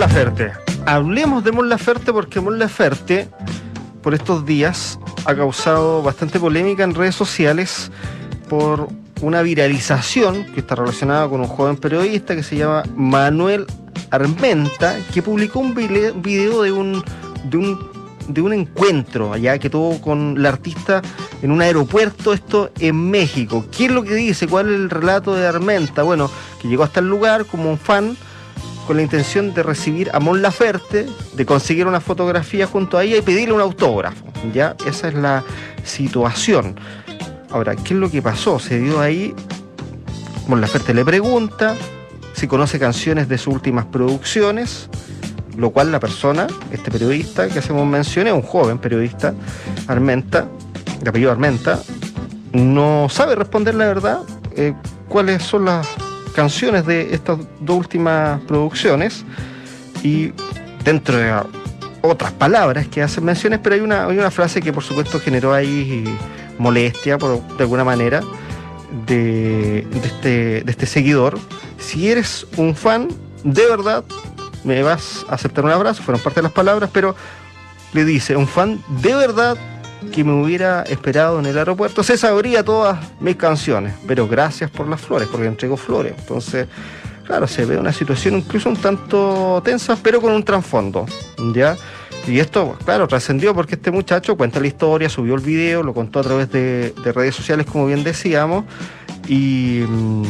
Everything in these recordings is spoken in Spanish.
Laferte. Hablemos de Mon Laferte porque Mon Laferte por estos días ha causado bastante polémica en redes sociales por una viralización que está relacionada con un joven periodista que se llama Manuel Armenta, que publicó un video de un encuentro allá que tuvo con la artista en un aeropuerto, esto en México. ¿Qué es lo que dice? ¿Cuál es el relato de Armenta? Bueno, que llegó hasta el lugar como un fan con la intención de recibir a Mon Laferte, de conseguir una fotografía junto a ella y pedirle un autógrafo. Ya, esa es la situación. Ahora, ¿qué es lo que pasó? Se dio ahí, Mon Laferte le pregunta si conoce canciones de sus últimas producciones, lo cual la persona, este periodista que hacemos mención, es un joven periodista, Armenta, de apellido Armenta, no sabe responder la verdad cuáles son las canciones de estas dos últimas producciones, y dentro de otras palabras que hacen menciones, pero hay una frase que por supuesto generó ahí molestia de alguna manera de este seguidor. Si eres un fan, de verdad me vas a aceptar un abrazo, fueron parte de las palabras, pero le dice, un fan de verdad que me hubiera esperado en el aeropuerto se sabría todas mis canciones, pero gracias por las flores, porque entregó flores. Entonces, claro, se ve una situación incluso un tanto tensa, pero con un trasfondo, ¿ya? Y esto, claro, trascendió porque este muchacho cuenta la historia, subió el video, lo contó a través de redes sociales, como bien decíamos, y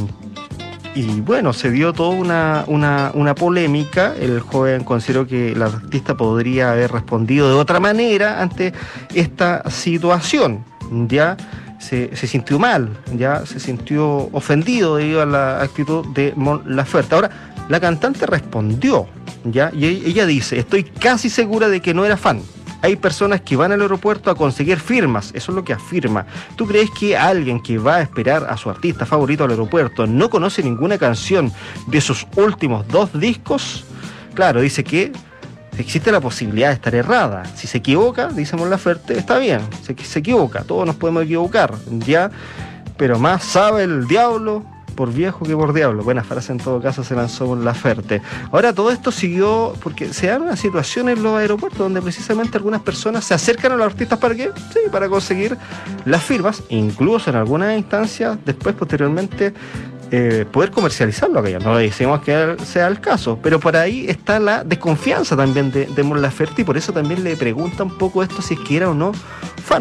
bueno, se dio toda una polémica. El joven consideró que el artista podría haber respondido de otra manera ante esta situación. Ya se sintió mal, ya se sintió ofendido debido a la actitud de Mon Laferte. Ahora, la cantante respondió, ya, y ella dice, estoy casi segura de que no era fan. Hay personas que van al aeropuerto a conseguir firmas, eso es lo que afirma. ¿Tú crees que alguien que va a esperar a su artista favorito al aeropuerto no conoce ninguna canción de sus últimos 2 discos? Claro, dice que existe la posibilidad de estar errada. Si se equivoca, dice Mon Laferte, está bien, se equivoca, todos nos podemos equivocar, ya, pero más sabe el diablo por viejo que por diablo. Buena frase en todo caso se lanzó Mon Laferte. Ahora todo esto siguió porque se da una situación en los aeropuertos donde precisamente algunas personas se acercan a los artistas ¿para qué? Sí, para conseguir las firmas, incluso en algunas instancias después posteriormente poder comercializarlo aquello. No le decimos que sea el caso, pero por ahí está la desconfianza también de Mon Laferte, y por eso también le pregunta un poco esto si es que era o no fan.